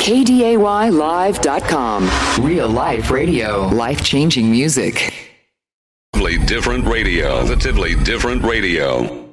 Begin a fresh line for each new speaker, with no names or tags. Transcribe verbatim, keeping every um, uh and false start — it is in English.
K D A Y live dot com. Real life radio. Life-changing music.
Different radio. Positively different radio.